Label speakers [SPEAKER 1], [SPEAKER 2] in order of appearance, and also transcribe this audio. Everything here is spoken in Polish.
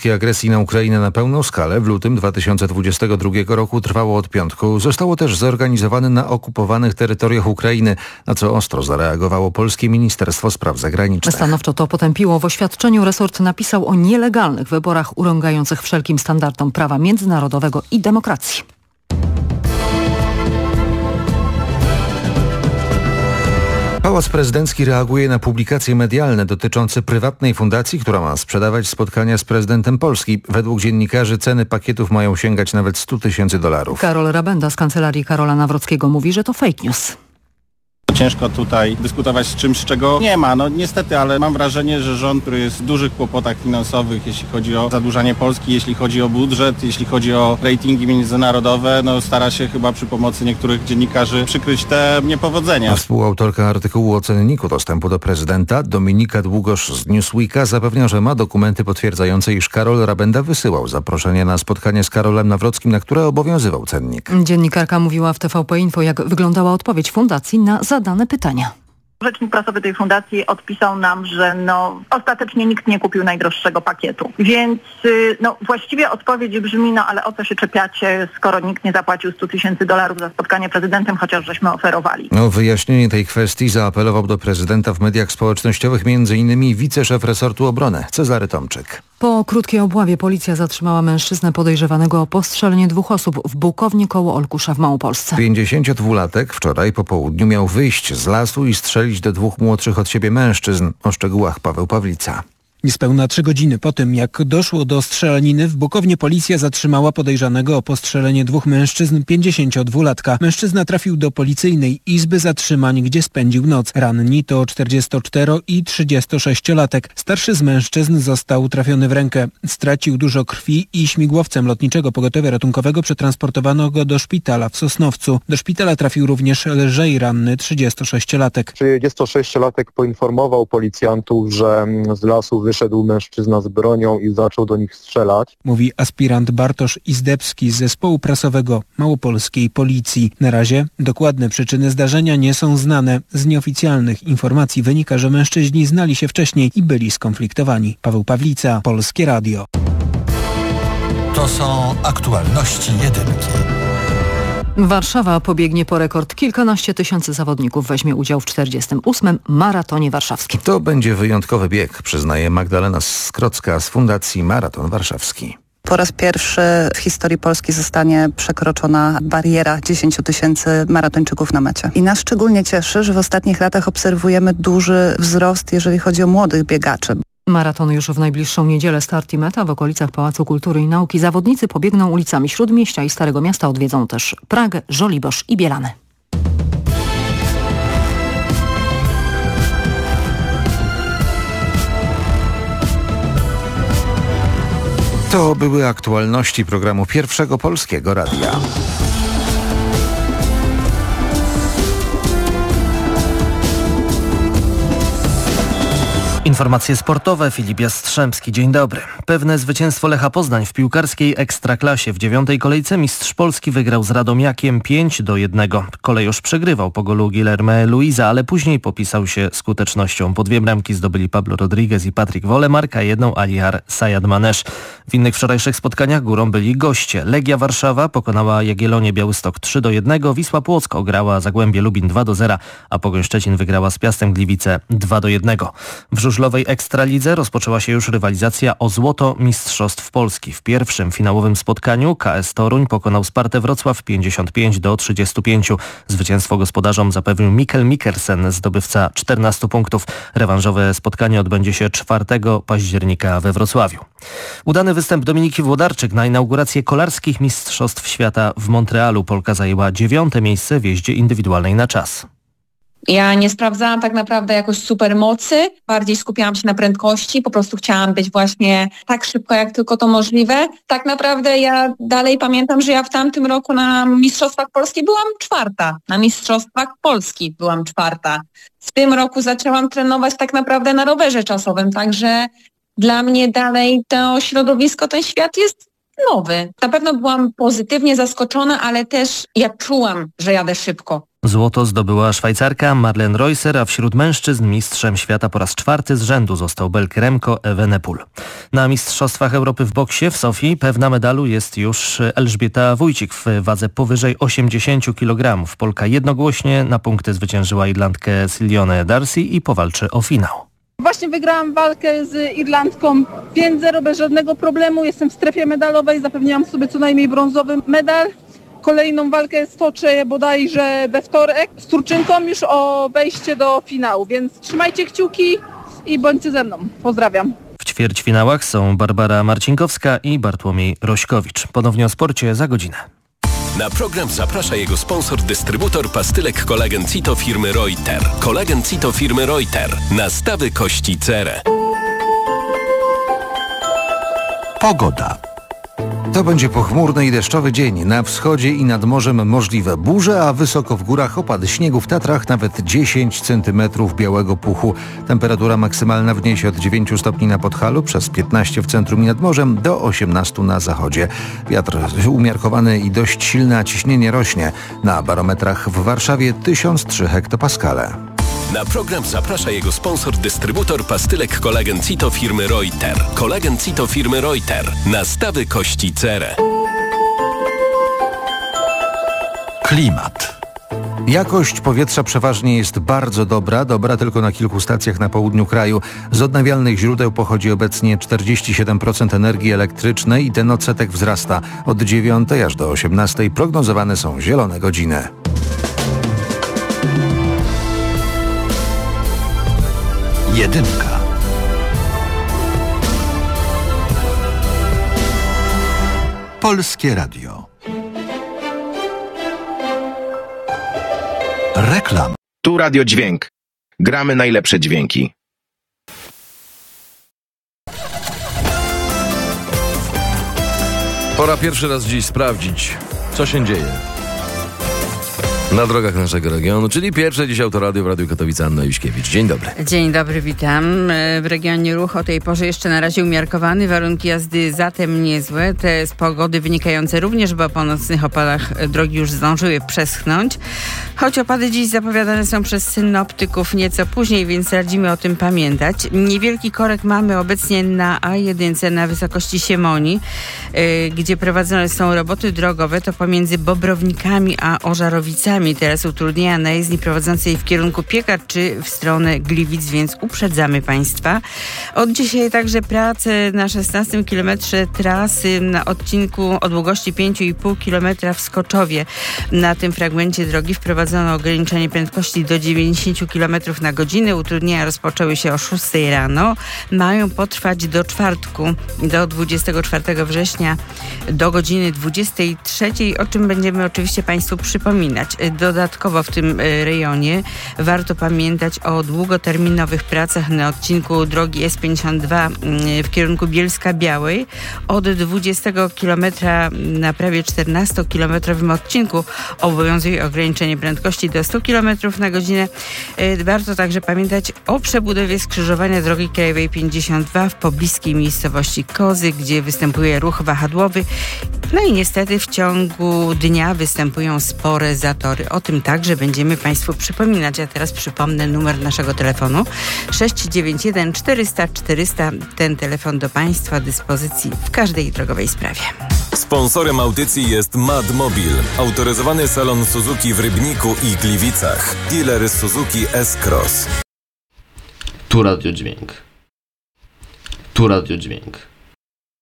[SPEAKER 1] rosyjskiej agresji na Ukrainę na pełną skalę w lutym 2022 roku trwało od piątku, zostało też zorganizowane na okupowanych terytoriach Ukrainy, na co ostro zareagowało polskie Ministerstwo Spraw Zagranicznych.
[SPEAKER 2] Stanowczo to potępiło. W oświadczeniu resort napisał o nielegalnych wyborach urągających wszelkim standardom prawa międzynarodowego i demokracji.
[SPEAKER 1] Pałac Prezydencki reaguje na publikacje medialne dotyczące prywatnej fundacji, która ma sprzedawać spotkania z prezydentem Polski. Według dziennikarzy ceny pakietów mają sięgać nawet $100,000.
[SPEAKER 2] Karol Rabenda z kancelarii Karola Nawrockiego mówi, że to fake news.
[SPEAKER 3] Ciężko tutaj dyskutować z czymś, czego nie ma. No niestety, ale mam wrażenie, że rząd, który jest w dużych kłopotach finansowych, jeśli chodzi o zadłużanie Polski, jeśli chodzi o budżet, jeśli chodzi o ratingi międzynarodowe, stara się chyba przy pomocy niektórych dziennikarzy przykryć te niepowodzenia.
[SPEAKER 1] A współautorka artykułu o cenniku dostępu do prezydenta, Dominika Długosz z Newsweeka, zapewnia, że ma dokumenty potwierdzające, iż Karol Rabenda wysyłał zaproszenie na spotkanie z Karolem Nawrockim, na które obowiązywał cennik.
[SPEAKER 2] Dziennikarka mówiła w TVP Info, jak wyglądała odpowiedź fundacji na zadane pytania.
[SPEAKER 4] Rzecznik prasowy tej fundacji odpisał nam, że ostatecznie nikt nie kupił najdroższego pakietu. Więc właściwie odpowiedź brzmi, ale o co się czepiacie, skoro nikt nie zapłacił $100,000 za spotkanie prezydentem, chociaż żeśmy oferowali.
[SPEAKER 1] O wyjaśnienie tej kwestii zaapelował do prezydenta w mediach społecznościowych m.in. wiceszef resortu obrony Cezary Tomczyk.
[SPEAKER 2] Po krótkiej obławie policja zatrzymała mężczyznę podejrzewanego o postrzelenie 2 osób w Bukowni koło Olkusza w Małopolsce.
[SPEAKER 1] 52-latek wczoraj po południu miał wyjść z lasu i strzelić do 2 młodszych od siebie mężczyzn. O szczegółach Paweł Pawlica.
[SPEAKER 5] Niespełna 3 godziny po tym, jak doszło do strzelaniny, w Bukownie policja zatrzymała podejrzanego o postrzelenie 2 mężczyzn 52-latka. Mężczyzna trafił do policyjnej izby zatrzymań, gdzie spędził noc. Ranni to 44- i 36-latek. Starszy z mężczyzn został trafiony w rękę. Stracił dużo krwi i śmigłowcem Lotniczego Pogotowia Ratunkowego przetransportowano go do szpitala w Sosnowcu. Do szpitala trafił również lżej ranny 36-latek.
[SPEAKER 6] 36-latek poinformował policjantów, że z lasu wyszedł mężczyzna z bronią i zaczął do nich strzelać.
[SPEAKER 5] Mówi aspirant Bartosz Izdebski z zespołu prasowego małopolskiej policji. Na razie dokładne przyczyny zdarzenia nie są znane. Z nieoficjalnych informacji wynika, że mężczyźni znali się wcześniej i byli skonfliktowani. Paweł Pawlica, Polskie Radio.
[SPEAKER 7] To są aktualności jedynki.
[SPEAKER 2] Warszawa pobiegnie po rekord. Kilkanaście tysięcy zawodników weźmie udział w 48. maratonie warszawskim.
[SPEAKER 1] To będzie wyjątkowy bieg, przyznaje Magdalena Skrocka z Fundacji Maraton Warszawski.
[SPEAKER 8] Po raz pierwszy w historii Polski zostanie przekroczona bariera 10 tysięcy maratończyków na mecie. I nas szczególnie cieszy, że w ostatnich latach obserwujemy duży wzrost, jeżeli chodzi o młodych biegaczy.
[SPEAKER 2] Maraton już w najbliższą niedzielę, start i meta w okolicach Pałacu Kultury i Nauki. Zawodnicy pobiegną ulicami Śródmieścia i Starego Miasta, odwiedzą też Pragę, Żoliborz i Bielany.
[SPEAKER 1] To były aktualności programu Pierwszego Polskiego Radia.
[SPEAKER 9] Informacje sportowe, Filip Jastrzębski. Dzień dobry. Pewne zwycięstwo Lecha Poznań w piłkarskiej Ekstraklasie. W 9. kolejce mistrz Polski wygrał z Radomiakiem 5-1. Kolejorz przegrywał po golu Guilherme Luiza, ale później popisał się skutecznością. Po 2 bramki zdobyli Pablo Rodriguez i Patryk Wolemark, a 1 Alihar Sayad Manesz. W innych wczorajszych spotkaniach górą byli goście. Legia Warszawa pokonała Jagiellonię Białystok 3-1. Wisła Płock ograła Zagłębie Lubin 2-0, a Pogoń Szczecin wygrała z Piastem Gliwice 2-1. W żużlowej Ekstralidze rozpoczęła się już rywalizacja o złoto mistrzostw Polski. W pierwszym finałowym spotkaniu KS Toruń pokonał Spartę Wrocław 55-35. Zwycięstwo gospodarzom zapewnił Mikkel Mikkelsen, zdobywca 14 punktów. Rewanżowe spotkanie odbędzie się 4 października we Wrocławiu. Udany występ Dominiki Włodarczyk na inaugurację kolarskich mistrzostw świata w Montrealu. Polka zajęła 9. miejsce w jeździe indywidualnej na czas.
[SPEAKER 10] Ja nie sprawdzałam tak naprawdę jakoś super mocy, bardziej skupiałam się na prędkości, po prostu chciałam być właśnie tak szybko, jak tylko to możliwe. Tak naprawdę ja dalej pamiętam, że ja w tamtym roku na Mistrzostwach Polski byłam 4. Na Mistrzostwach Polski byłam 4. W tym roku zaczęłam trenować tak naprawdę na rowerze czasowym, także dla mnie dalej to środowisko, ten świat jest nowy. Na pewno byłam pozytywnie zaskoczona, ale też ja czułam, że jadę szybko.
[SPEAKER 9] Złoto zdobyła Szwajcarka Marlen Reusser, a wśród mężczyzn mistrzem świata po raz 4 z rzędu został Belg Remco Evenepoel. Na Mistrzostwach Europy w boksie w Sofii pewna medalu jest już Elżbieta Wójcik w wadze powyżej 80 kg. Polka jednogłośnie na punkty zwyciężyła Irlandkę Silionę Darcy i powalczy o finał.
[SPEAKER 11] Właśnie wygrałam walkę z Irlandką 5-0 bez żadnego problemu. Jestem w strefie medalowej, zapewniłam sobie co najmniej brązowy medal. Kolejną walkę stoczę bodajże we wtorek z Turczynką już o wejście do finału, więc trzymajcie kciuki i bądźcie ze mną. Pozdrawiam.
[SPEAKER 9] W ćwierćfinałach są Barbara Marcinkowska i Bartłomiej Rośkowicz. Ponownie o sporcie za godzinę.
[SPEAKER 12] Na program zaprasza jego sponsor, dystrybutor pastylek Kolagen Cito firmy Reuter. Kolagen Cito firmy Reuter. Nastawy kości cerę.
[SPEAKER 7] Pogoda.
[SPEAKER 1] To będzie pochmurny i deszczowy dzień. Na wschodzie i nad morzem możliwe burze, a wysoko w górach opady śniegu, w Tatrach nawet 10 cm białego puchu. Temperatura maksymalna wniesie od 9 stopni na Podhalu, przez 15 w centrum i nad morzem, do 18 na zachodzie. Wiatr umiarkowany i dość silny, a ciśnienie rośnie. Na barometrach w Warszawie 1003 hektopaskale.
[SPEAKER 12] Na program zaprasza jego sponsor, dystrybutor pastylek Kolagen Cito firmy Reuter. Kolagen Cito firmy Reuter. Nastawy kości cerę.
[SPEAKER 7] Klimat.
[SPEAKER 1] Jakość powietrza przeważnie jest bardzo dobra tylko na kilku stacjach na południu kraju. Z odnawialnych źródeł pochodzi obecnie 47% energii elektrycznej i ten odsetek wzrasta. Od 9 aż do 18 prognozowane są zielone godziny.
[SPEAKER 7] Jedynka. Polskie Radio. Reklam.
[SPEAKER 13] Tu Radio Dźwięk. Gramy najlepsze dźwięki.
[SPEAKER 14] Pora pierwszy raz dziś sprawdzić, co się dzieje na drogach naszego regionu, czyli pierwsze dziś Autoradio w Radiu Katowice. Anna Juśkiewicz. Dzień dobry.
[SPEAKER 15] Dzień dobry, witam. W regionie ruch o tej porze jeszcze na razie umiarkowany, warunki jazdy zatem niezłe. Te z pogody wynikające również, bo po nocnych opadach drogi już zdążyły przeschnąć. Choć opady dziś zapowiadane są przez synoptyków nieco później, więc radzimy o tym pamiętać. Niewielki korek mamy obecnie na A1 na wysokości Siemoni, gdzie prowadzone są roboty drogowe. To pomiędzy Bobrownikami a Ożarowicami. Teraz utrudnienia na jezdni prowadzącej w kierunku Piekar czy w stronę Gliwic, więc uprzedzamy Państwa. Od dzisiaj także prace na 16 kilometrze trasy na odcinku o długości 5,5 kilometra w Skoczowie. Na tym fragmencie drogi wprowadzono ograniczenie prędkości do 90 km na godzinę. Utrudnienia rozpoczęły się o 6 rano. Mają potrwać do czwartku, do 24 września do godziny 23, o czym będziemy oczywiście Państwu przypominać. Dodatkowo w tym rejonie warto pamiętać o długoterminowych pracach na odcinku drogi S52 w kierunku Bielska-Białej. Od 20 km na prawie 14-kilometrowym odcinku obowiązuje ograniczenie prędkości do 100 km na godzinę. Warto także pamiętać o przebudowie skrzyżowania drogi krajowej 52 w pobliskiej miejscowości Kozy, gdzie występuje ruch wahadłowy. No i niestety w ciągu dnia występują spore zatory. O tym także będziemy Państwu przypominać. Ja teraz przypomnę numer naszego telefonu 691 400 400. Ten telefon do Państwa dyspozycji w każdej drogowej sprawie.
[SPEAKER 16] Sponsorem audycji jest Madmobil, autoryzowany salon Suzuki w Rybniku i Gliwicach. Dealer Suzuki S-Cross.
[SPEAKER 17] Tu Radio Dźwięk. Tu Radio Dźwięk.